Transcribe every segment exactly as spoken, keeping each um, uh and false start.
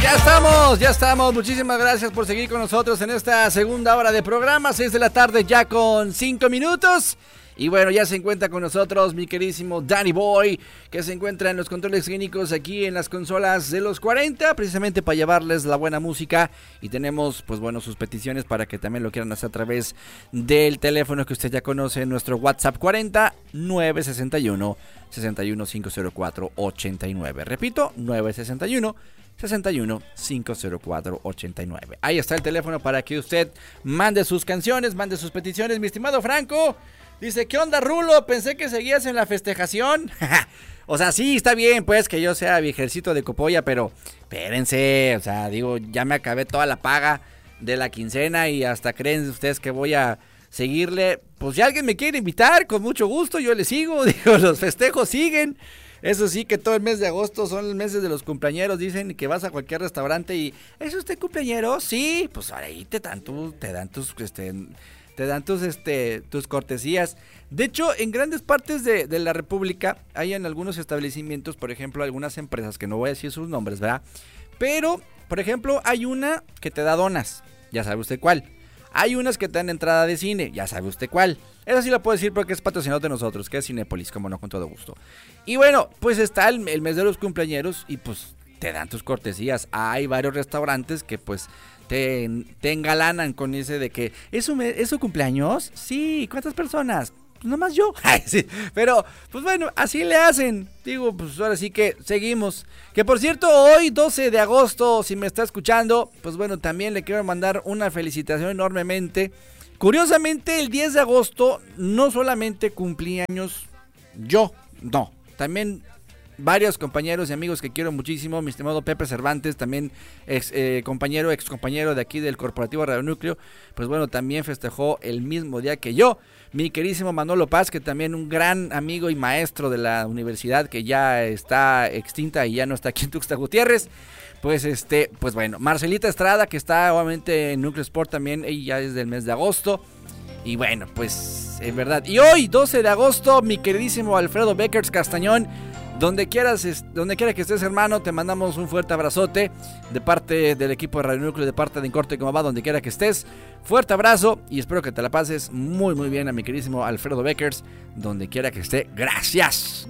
Ya estamos, ya estamos. Muchísimas gracias por seguir con nosotros en esta segunda hora de programa. seis de la tarde ya con cinco minutos. Y bueno, ya se encuentra con nosotros mi queridísimo Danny Boy, que se encuentra en los controles técnicos aquí en las consolas de los cuarenta, precisamente para llevarles la buena música. Y tenemos, pues bueno, sus peticiones para que también lo quieran hacer a través del teléfono que usted ya conoce, nuestro WhatsApp cuarenta, nueve sesenta y uno, sesenta y uno, quinientos cuatro, ochenta y nueve. Repito, nueve sesenta y uno, sesenta y uno, quinientos cuatro, ochenta y nueve. Ahí está el teléfono para que usted mande sus canciones, mande sus peticiones. Mi estimado Franco dice, ¿qué onda, Rulo? Pensé que seguías en la festejación. O sea, sí, está bien, pues, que yo sea viejecito de Copolla, pero espérense, o sea, digo, ya me acabé toda la paga de la quincena y hasta creen ustedes que voy a seguirle. Pues si alguien me quiere invitar, con mucho gusto, yo le sigo. Digo, los festejos siguen. Eso sí, que todo el mes de agosto son los meses de los cumpleañeros. Dicen que vas a cualquier restaurante y ¿es usted cumpleañero? Sí, pues ahí te dan, tu, te dan tus... este Te dan tus, este, tus cortesías. De hecho, en grandes partes de, de la República hay en algunos establecimientos, por ejemplo, algunas empresas, que no voy a decir sus nombres, ¿verdad? Pero, por ejemplo, hay una que te da donas, ya sabe usted cuál. Hay unas que te dan entrada de cine, ya sabe usted cuál. Esa sí la puedo decir porque es patrocinado de nosotros, que es Cinépolis, como no, con todo gusto. Y bueno, pues está el, el mes de los cumpleañeros y pues te dan tus cortesías. Hay varios restaurantes que pues Te, te engalanan con ese de que ¿es su, ¿es su cumpleaños? Sí, ¿cuántas personas? Pues nomás yo. Ay, sí. Pero, pues bueno, así le hacen. Digo, pues ahora sí que seguimos. Que por cierto, hoy doce de agosto, si me está escuchando, pues bueno, también le quiero mandar una felicitación enormemente. Curiosamente, el diez de agosto no solamente cumplí años yo, no, también varios compañeros y amigos que quiero muchísimo, mi estimado Pepe Cervantes, también ex eh, compañero, ex compañero de aquí del Corporativo Radio Núcleo, pues bueno, también festejó el mismo día que yo. Mi querísimo Manolo Paz, que también un gran amigo y maestro de la universidad, que ya está extinta y ya no está aquí en Tuxtla Gutiérrez. Pues este, pues bueno, Marcelita Estrada, que está obviamente en Núcleo Sport también, ella es del mes de agosto. Y bueno, pues en verdad. Y hoy, doce de agosto, mi queridísimo Alfredo Beckers Castañón, Donde quieras, donde quiera que estés, hermano, te mandamos un fuerte abrazote de parte del equipo de Radio Núcleo, de parte de En Corte Como Va, donde quiera que estés. Fuerte abrazo y espero que te la pases muy muy bien a mi queridísimo Alfredo Beckers, donde quiera que esté. Gracias,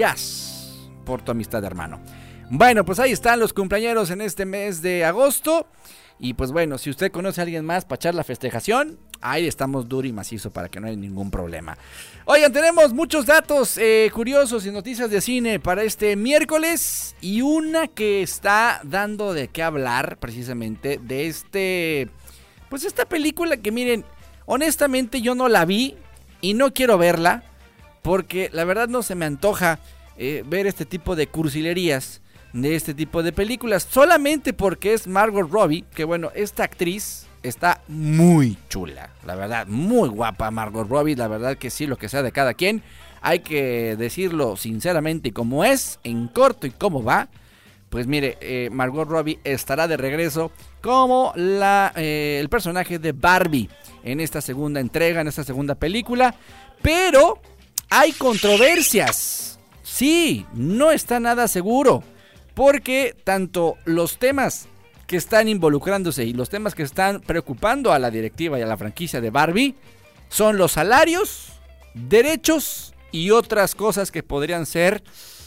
gracias por tu amistad, hermano. Bueno, pues ahí están los cumpleañeros en este mes de agosto. Y pues bueno, si usted conoce a alguien más para echar la festejación, ahí estamos duro y macizo para que no haya ningún problema. Oigan, tenemos muchos datos eh, curiosos y noticias de cine para este miércoles. Y una que está dando de qué hablar precisamente de este... Pues esta película que miren, honestamente yo no la vi y no quiero verla. Porque la verdad no se me antoja eh, ver este tipo de cursilerías de este tipo de películas, solamente porque es Margot Robbie, que bueno, esta actriz está muy chula, la verdad, muy guapa Margot Robbie, la verdad que sí, lo que sea de cada quien, hay que decirlo sinceramente y como es, en corto y cómo va. Pues mire, eh, Margot Robbie estará de regreso como la, eh, el personaje de Barbie en esta segunda entrega, en esta segunda película, pero hay controversias, sí, no está nada seguro. Porque tanto los temas que están involucrándose y los temas que están preocupando a la directiva y a la franquicia de Barbie son los salarios, derechos y otras cosas que podrían ser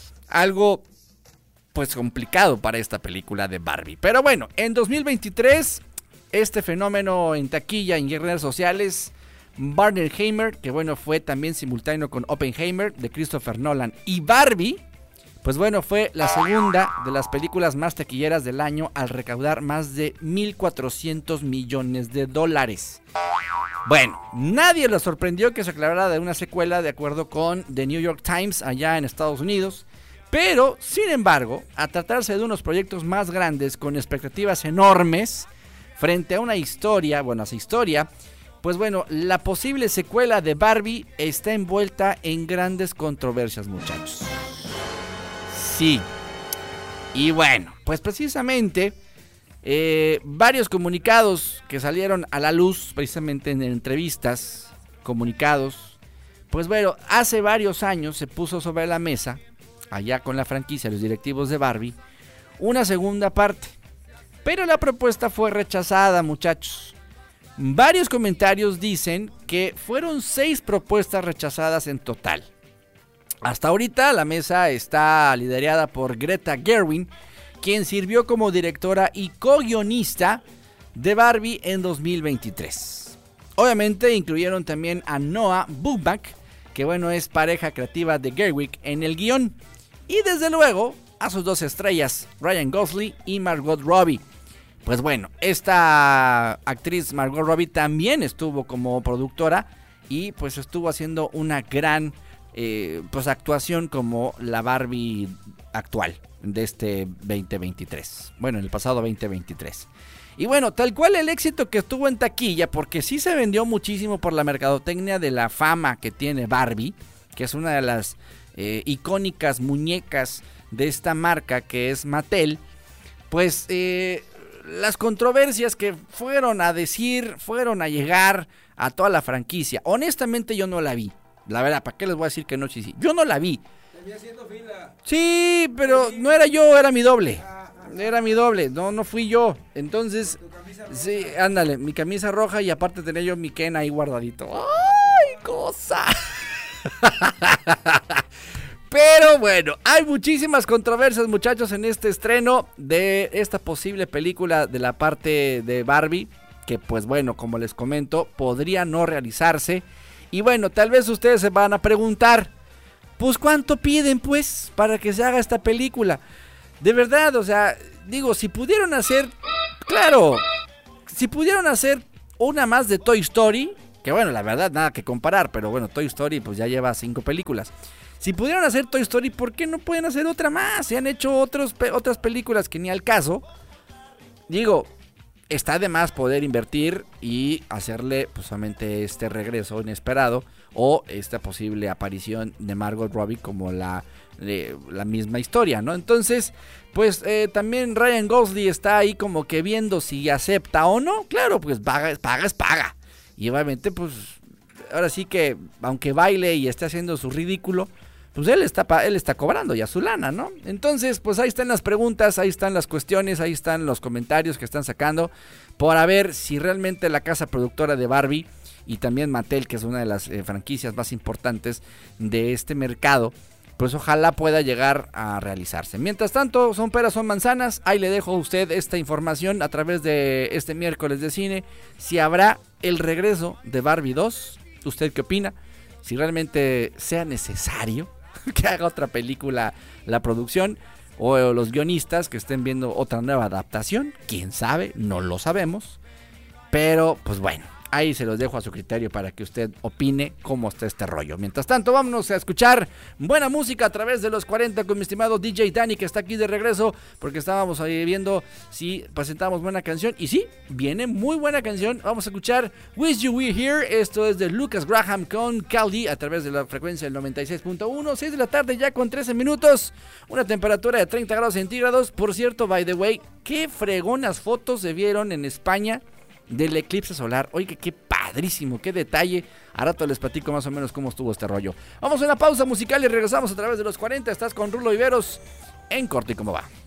algo pues complicado para esta película de Barbie. Pero bueno, en dos mil veintitrés este fenómeno en taquilla, en redes sociales, Barbenheimer, que bueno fue también simultáneo con Oppenheimer de Christopher Nolan y Barbie, pues bueno, fue la segunda de las películas más taquilleras del año al recaudar más de mil cuatrocientos millones de dólares. Bueno, nadie lo sorprendió que se aclarara de una secuela de acuerdo con The New York Times allá en Estados Unidos. Pero, sin embargo, a tratarse de unos proyectos más grandes con expectativas enormes frente a una historia, bueno, a esa historia, pues bueno, la posible secuela de Barbie está envuelta en grandes controversias, muchachos. Sí. Y bueno, pues precisamente eh, varios comunicados que salieron a la luz precisamente en entrevistas, comunicados, pues bueno, hace varios años se puso sobre la mesa, allá con la franquicia, los directivos de Barbie, una segunda parte. pero la propuesta fue rechazada, muchachos. Varios comentarios dicen que fueron seis propuestas rechazadas en total. Hasta ahorita la mesa está liderada por Greta Gerwig, quien sirvió como directora y co-guionista de Barbie en dos mil veintitrés. Obviamente incluyeron también a Noah Baumbach, que bueno es pareja creativa de Gerwig en el guión. Y desde luego a sus dos estrellas, Ryan Gosling y Margot Robbie. Pues bueno, esta actriz Margot Robbie también estuvo como productora y pues estuvo haciendo una gran eh, pues actuación como la Barbie actual de este veinte veintitrés. Bueno, en el pasado veinte veintitrés. Y bueno, tal cual el éxito que estuvo en taquilla, porque sí se vendió muchísimo por la mercadotecnia de la fama que tiene Barbie, que es una de las eh, icónicas muñecas de esta marca que es Mattel. Pues eh, las controversias que fueron a decir, fueron a llegar a toda la franquicia. Honestamente yo no la vi. La verdad, ¿para qué les voy a decir que no? Sí, sí. Yo no la vi. Sí, pero no era yo, era mi doble. Era mi doble, no, no fui yo. Entonces, sí, ándale, mi camisa roja y aparte tenía yo mi Ken ahí guardadito. ¡Ay, cosa! Pero bueno, hay muchísimas controversias, muchachos, en este estreno de esta posible película de la parte de Barbie, que pues bueno, como les comento, podría no realizarse. Y bueno, tal vez ustedes se van a preguntar, pues ¿cuánto piden pues para que se haga esta película? De verdad, o sea, digo, si pudieron hacer, claro, si pudieron hacer una más de Toy Story, que bueno, la verdad, nada que comparar, pero bueno, Toy Story pues ya lleva cinco películas. Si pudieron hacer Toy Story, ¿por qué no pueden hacer otra más? Se han hecho otros, otras películas que ni al caso. Digo, está de más poder invertir y hacerle pues solamente este regreso inesperado o esta posible aparición de Margot Robbie como la, eh, la misma historia, ¿no? Entonces, pues eh, también Ryan Gosling está ahí como que viendo si acepta o no. Claro, pues paga, paga es paga. Y obviamente, pues, ahora sí que, aunque baile y esté haciendo su ridículo, pues él está, él está cobrando ya su lana, ¿no? Entonces, pues ahí están las preguntas, ahí están las cuestiones, ahí están los comentarios que están sacando para ver si realmente la casa productora de Barbie y también Mattel, que es una de las eh, franquicias más importantes de este mercado, pues ojalá pueda llegar a realizarse. Mientras tanto, son peras, son manzanas. Ahí le dejo a usted esta información a través de este miércoles de cine. Si habrá el regreso de Barbie dos, ¿usted qué opina? Si realmente sea necesario que haga otra película la producción o los guionistas que estén viendo otra nueva adaptación, quién sabe, no lo sabemos. Pero pues bueno, ahí se los dejo a su criterio para que usted opine cómo está este rollo. Mientras tanto, vámonos a escuchar buena música a través de los cuarenta con mi estimado D J Danny, que está aquí de regreso, porque estábamos ahí viendo si presentamos buena canción. Y sí, viene muy buena canción. Vamos a escuchar Wish You Were Here. Esto es de Lucas Graham con Caldi a través de la frecuencia del noventa y seis punto uno. seis de la tarde ya con trece minutos. Una temperatura de treinta grados centígrados. Por cierto, by the way, qué fregonas fotos se vieron en España del eclipse solar. Oye, qué padrísimo, qué detalle. A rato les platico más o menos cómo estuvo este rollo. Vamos a una pausa musical y regresamos a través de los cuarenta. Estás con Rulo Viveros en Corte y Cómo Va.